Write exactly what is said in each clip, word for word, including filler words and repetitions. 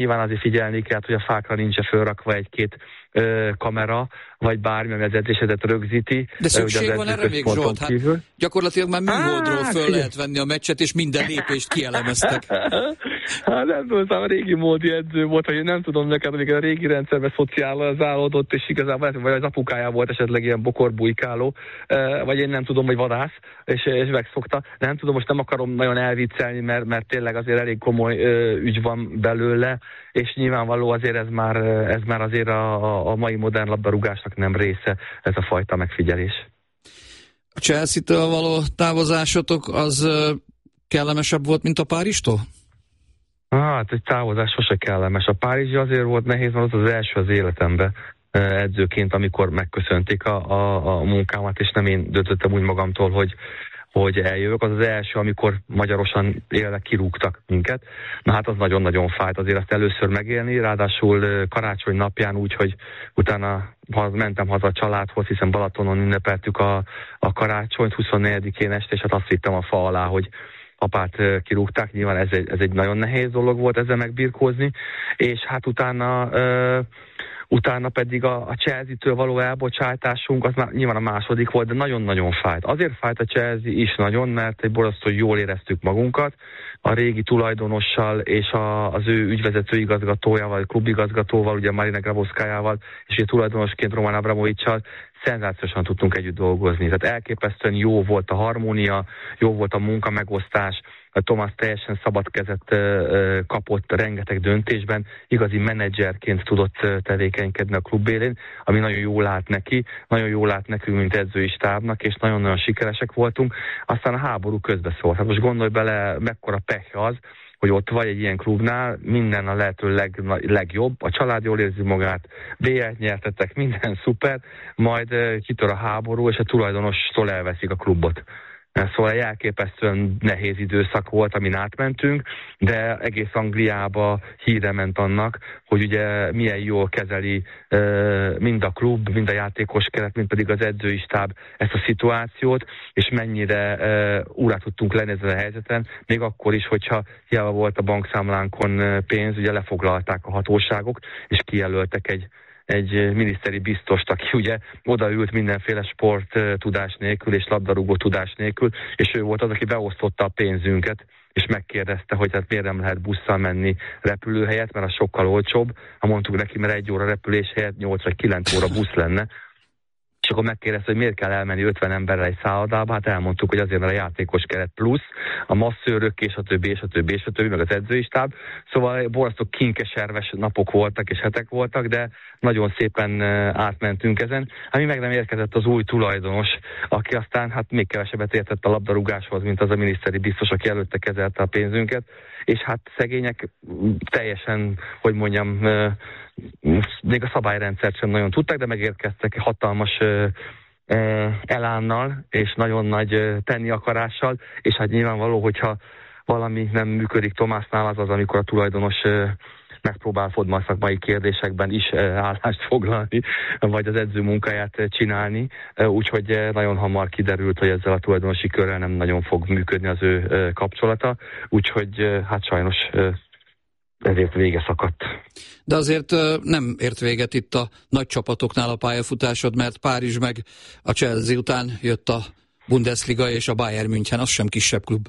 Nyilván azért figyelni kell, hogy a fákra nincs fölrakva egy-két ö, kamera, vagy bármi, ami az edzésedet rögzíti. De szükség van erre még, Zsolt? Hát gyakorlatilag már műholdról föl lehet venni a meccset, és minden lépést kielemeztek. Hát nem tudom, a régi módi edző volt, hogy nem tudom neked, amikor a régi rendszerben szociálizálódott, és igazából vagy az apukája volt esetleg ilyen bokorbujkáló, vagy én nem tudom, hogy vadász, és, és megszokta. Nem tudom, most nem akarom nagyon elviccelni, mert, mert tényleg azért elég komoly ügy van belőle, és nyilvánvaló azért ez már, ez már azért a, a mai modern labdarúgásnak nem része, ez a fajta megfigyelés. A Chelsea-től való távozásotok az kellemesebb volt, mint a Párizstól? Hát egy távozás sose kellemes. A párizsi azért volt nehéz, mert az az első az életemben edzőként, amikor megköszönték a, a, a munkámat, és nem én döntöttem úgy magamtól, hogy hogy eljövök. Az az első, amikor magyarosan élve kirúgtak minket. Na hát az nagyon-nagyon fájt azért azt először megélni, ráadásul karácsony napján úgy, hogy utána ha mentem haza a családhoz, hiszen Balatonon ünnepeltük a, a karácsonyt huszonnegyedikén este, és hát azt hittem a fa alá, hogy apát kirúgták. Nyilván ez egy, ez egy nagyon nehéz dolog volt ezzel megbirkózni, és hát utána... Uh, Utána pedig a, a Chelsea-től való elbocsátásunk, az már nyilván a második volt, de nagyon-nagyon fájt. Azért fájt a Chelsea is nagyon, mert egy borzasztó jól éreztük magunkat. A régi tulajdonossal és a, az ő ügyvezető igazgatójával, klubigazgatóval, ugye Marina Grabowskajával, és ugye tulajdonosként Roman Abramovic-sal szenzációsan tudtunk együtt dolgozni. Tehát elképesztően jó volt a harmónia, jó volt a munkamegosztás, a Thomas teljesen szabad kezet kapott rengeteg döntésben, igazi menedzserként tudott tevékenykedni a klub élén, ami nagyon jól lát neki, nagyon jól lát nekünk, mint edzői stábnak, és nagyon-nagyon sikeresek voltunk. Aztán a háború közbeszólt. Hát most gondolj bele, mekkora pech az, hogy ott vagy egy ilyen klubnál, minden a lehető leg, legjobb, a család jól érzi magát, bé el-t nyertetek, minden szuper, majd kitör a háború, és a tulajdonostól elveszik a klubot. Szóval egy elképesztően nehéz időszak volt, amin átmentünk, de egész Angliába híre ment annak, hogy ugye milyen jól kezeli mind a klub, mind a játékos keret, mind pedig az edzői stáb ezt a szituációt, és mennyire úrá tudtunk lenni ezen a helyzeten, még akkor is, hogyha hiába volt a bankszámlánkon pénz, ugye lefoglalták a hatóságok, és kijelöltek egy egy miniszteri biztost, aki ugye odaült mindenféle sport tudás nélkül és labdarúgó tudás nélkül, és ő volt az, aki beosztotta a pénzünket, és megkérdezte, hogy hát miért nem lehet busszal menni repülőhelyet, mert az sokkal olcsóbb. Ha mondtuk neki, mert egy óra repülés helyett nyolc vagy kilenc óra busz lenne, és akkor megkérdezte, hogy miért kell elmenni ötven emberrel egy szállodába, hát elmondtuk, hogy azért, mert a játékos keret plusz, a masszőrök, és a többi, és a többi, és a többi, meg az edzői stáb. Szóval borzasztó kinkeserves napok voltak, és hetek voltak, de nagyon szépen átmentünk ezen. Ami meg nem érkezett az új tulajdonos, aki aztán hát még kevesebbet értett a labdarúgáshoz, mint az a miniszteri biztos, aki előtte kezelte a pénzünket, és hát szegények teljesen, hogy mondjam, még a szabályrendszert sem nagyon tudták, de megérkeztek hatalmas elánnal, és nagyon nagy tenni akarással, és hát nyilvánvaló, hogyha valami nem működik Tomásnál, az az, amikor a tulajdonos megpróbál fodma szakmai kérdésekben is állást foglalni, vagy az edző munkáját csinálni, úgyhogy nagyon hamar kiderült, hogy ezzel a tulajdonosi körrel nem nagyon fog működni az ő kapcsolata, úgyhogy hát sajnos ezért vége szakadt. De azért nem ért véget itt a nagy csapatoknál a pályafutásod, mert Párizs meg a Chelsea után jött a Bundesliga és a Bayern München, az sem kisebb klub.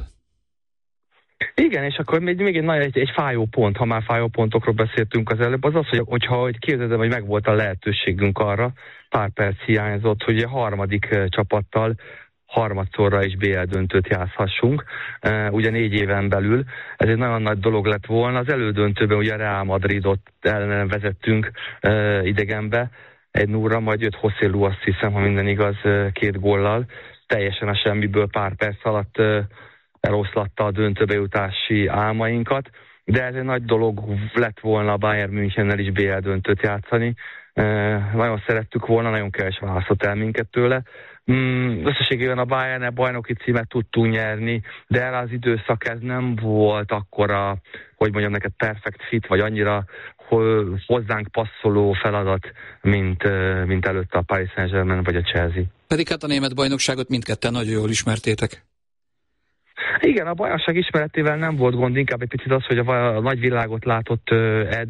Igen, és akkor még, még egy, egy, egy fájó pont, ha már fájó pontokról beszéltünk az előbb, az az, hogy, hogyha hogy képzeld, hogy megvolt a lehetőségünk arra, pár perc hiányzott, hogy a harmadik csapattal harmadszorra is bé el döntőt játszhassunk, uh, ugye négy éven belül. Ez egy nagyon nagy dolog lett volna. Az elődöntőben ugye Real Madridot ellen vezettünk uh, idegenbe, egy nulla, majd jött José Lu, azt hiszem, ha minden igaz, uh, két góllal. Teljesen a semmiből pár perc alatt uh, eloszlatta a döntőbe jutási álmainkat, de ez egy nagy dolog lett volna a Bayern Münchennel is bé el döntőt játszani. Uh, nagyon szerettük volna, nagyon kevés választott el minket tőle. Mm, összességében a Bayern-nel bajnoki címet tudtunk nyerni, de el az időszak ez nem volt akkora, hogy mondjam neked, perfect fit, vagy annyira hozzánk passzoló feladat, mint, mint előtte a Paris Saint-Germain vagy a Chelsea. Pedig hát a német bajnokságot mindketten nagyon jól ismertétek. Igen, a bajnokság ismeretével nem volt gond, inkább egy picit az, hogy a, a nagy világot látott